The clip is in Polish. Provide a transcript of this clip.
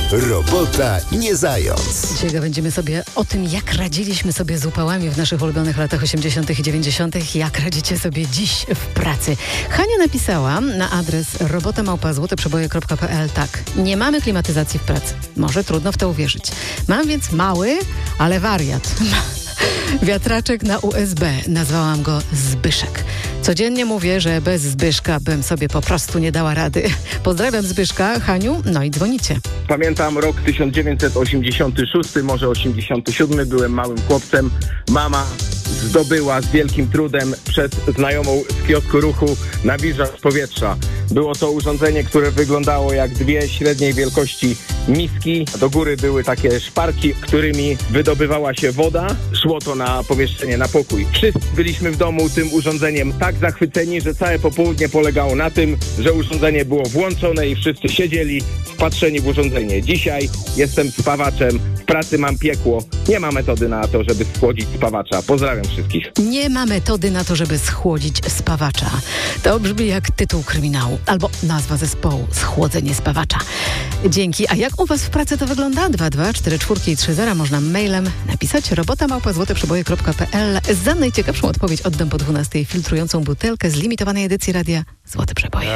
Robota nie zając. Dzisiaj będziemy sobie o tym, jak radziliśmy sobie z upałami w naszych ulubionych latach 80. i 90., jak radzicie sobie dziś w pracy. Hania napisała na adres robota@złoteprzeboje.pl tak. Nie mamy klimatyzacji w pracy. Może trudno w to uwierzyć. Mam więc mały, ale wariat. Wiatraczek na USB. Nazwałam go Zbyszek. Codziennie mówię, że bez Zbyszka bym sobie po prostu nie dała rady. Pozdrawiam Zbyszka, Haniu, no i dzwonicie. Pamiętam rok 1986, może 87, byłem małym chłopcem. Mama zdobyła z wielkim trudem przez znajomą z kiosku ruchu nawilżacz powietrza. Było to urządzenie, które wyglądało jak dwie średniej wielkości miski. Do góry były takie szparki, którymi wydobywała się woda. Szło to na pomieszczenie, na pokój. Wszyscy byliśmy w domu tym urządzeniem tak zachwyceni, że całe popołudnie polegało na tym, że urządzenie było włączone i wszyscy siedzieli wpatrzeni w urządzenie. Dzisiaj jestem spawaczem, w pracy mam piekło. Nie ma metody na to, żeby schłodzić spawacza. Pozdrawiam wszystkich. Nie ma metody na to, żeby schłodzić spawacza. To brzmi jak tytuł kryminału albo nazwa zespołu Schłodzenie spawacza. Dzięki. A jak u was w pracy to wygląda? 224430 można mailem napisać robota@złoteprzeboje.pl. Za najciekawszą odpowiedź oddam po 12:00 filtrującą butelkę z limitowanej edycji radia Złote Przeboje.